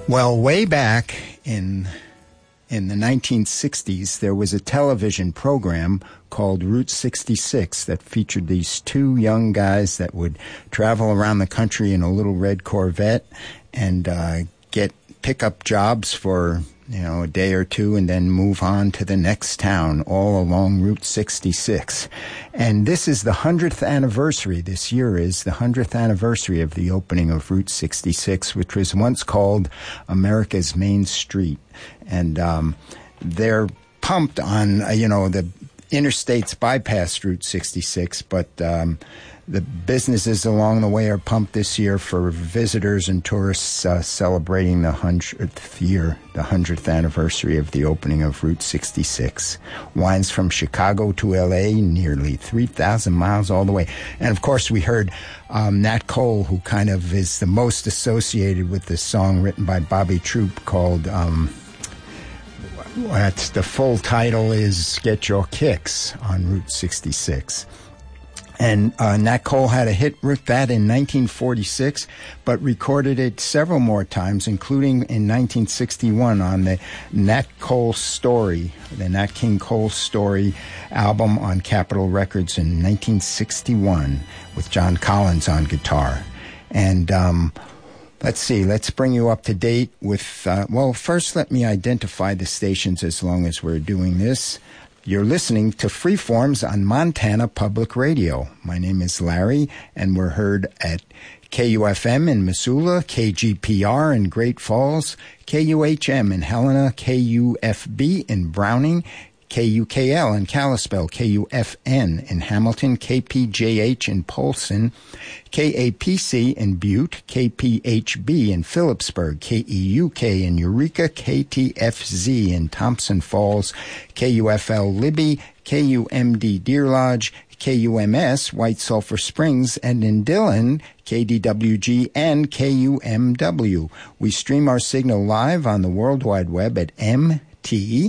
Well, way back in the 1960s, there was a television program called Route 66 that featured these two young guys that would travel around the country in a little red Corvette and pick up jobs for a day or two and then move on to the next town all along Route 66. And this is the 100th anniversary. This year is the 100th anniversary of the opening of Route 66, which was once called America's Main Street. And they're pumped on, the interstates bypass Route 66, but the businesses along the way are pumped this year for visitors and tourists celebrating the 100th year, the 100th anniversary of the opening of Route 66. Winds from Chicago to L.A., nearly 3,000 miles all the way. And, of course, we heard Nat Cole, who kind of is the most associated with this song written by Bobby Troup called... the full title is Get Your Kicks on Route 66. And Nat Cole had a hit with that in 1946, but recorded it several more times, including in 1961 on the Nat Cole Story, the Nat King Cole Story album on Capitol Records in 1961 with John Collins on guitar. And let's see, let's bring you up to date with, first let me identify the stations as long as we're doing this. You're listening to Freeforms on Montana Public Radio. My name is Larry, and we're heard at KUFM in Missoula, KGPR in Great Falls, KUHM in Helena, KUFB in Browning, KUKL in Kalispell, KUFN in Hamilton, KPJH in Polson, KAPC in Butte, KPHB in Phillipsburg, KEUK in Eureka, KTFZ in Thompson Falls, KUFL Libby, KUMD Deer Lodge, KUMS White Sulphur Springs, and in Dillon, KDWG and KUMW. We stream our signal live on the World Wide Web at MT